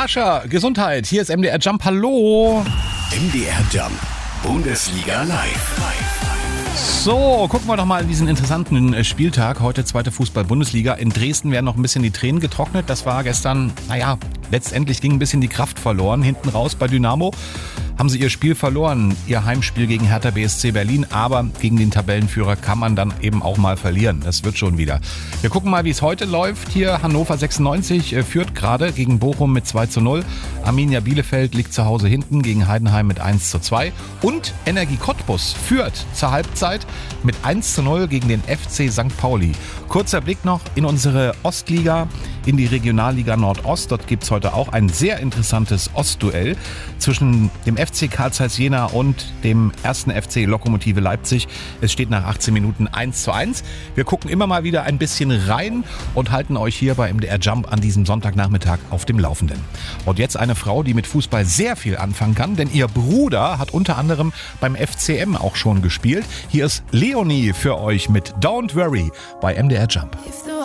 Sascha, Gesundheit, hier ist MDR Jump, hallo. MDR Jump, Bundesliga live. So, gucken wir doch mal in diesen interessanten Spieltag. Heute zweite Fußball-Bundesliga. In Dresden werden noch ein bisschen die Tränen getrocknet. Das war gestern, letztendlich ging ein bisschen die Kraft verloren. Hinten raus bei Dynamo haben sie ihr Spiel verloren, ihr Heimspiel gegen Hertha BSC Berlin. Aber gegen den Tabellenführer kann man dann eben auch mal verlieren. Das wird schon wieder. Wir gucken mal, wie es heute läuft. Hier Hannover 96 führt gerade gegen Bochum mit 2:0. Arminia Bielefeld liegt zu Hause hinten gegen Heidenheim mit 1:2. Und Energie Cottbus führt zur Halbzeit mit 1:0 gegen den FC St. Pauli. Kurzer Blick noch in unsere Ostliga, in die Regionalliga Nordost. Dort gibt es heute auch ein sehr interessantes Ostduell zwischen dem FC Carl Zeiss Jena und dem 1. FC Lokomotive Leipzig. Es steht nach 18 Minuten 1:1. Wir gucken immer mal wieder ein bisschen rein und halten euch hier bei MDR Jump an diesem Sonntagnachmittag auf dem Laufenden. Und jetzt eine Frau, die mit Fußball sehr viel anfangen kann, denn ihr Bruder hat unter anderem beim FCM auch schon gespielt. Hier ist Leonie für euch mit Don't Worry bei MDR Jump.